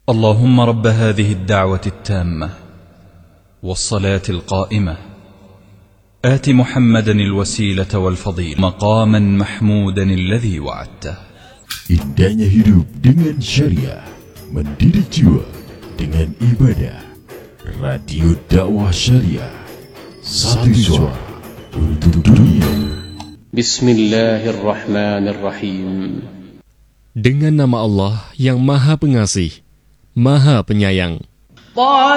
اللهم رب هذه الدعوة التامة والصلاة القائمة آت محمدا الوسيلة والفضيلة مقاما محمودا الذي وعدته. Indahnya hidup dengan syariah, mendidik jiwa dengan ibadah. Radio dakwah syariah, satu suara untuk dunia. Bismillahirrahmanirrahim. Dengan nama Allah yang Maha Pengasih, Maha Penyayang.